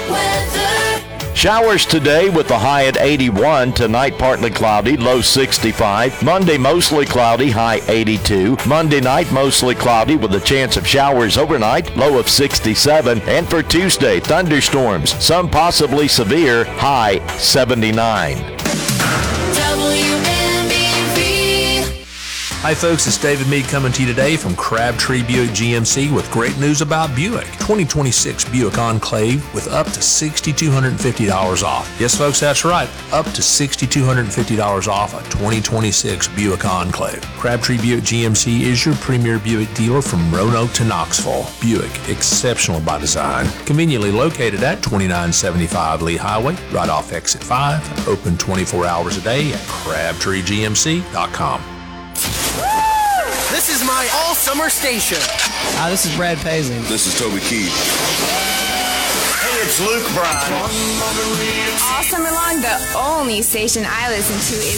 Showers today with the high at 81. Tonight partly cloudy, low 65. Monday mostly cloudy, high 82. Monday night mostly cloudy with a chance of showers overnight, low of 67. And for Tuesday, thunderstorms, some possibly severe, high 79. Hi folks, it's David Meade coming to you today from Crabtree Buick GMC with great news about Buick. 2026 Buick Enclave with up to $6,250 off. Yes folks, that's right, up to $6,250 off a 2026 Buick Enclave. Crabtree Buick GMC is your premier Buick dealer from Roanoke to Knoxville. Buick, exceptional by design. Conveniently located at 2975 Lee Highway, right off exit 5, open 24 hours a day at CrabtreeGMC.com. This is my all-summer station. Hi, this is Brad Paisley. This is Toby Keith. Hey, it's Luke Bryan. All summer long, the only station I listen to is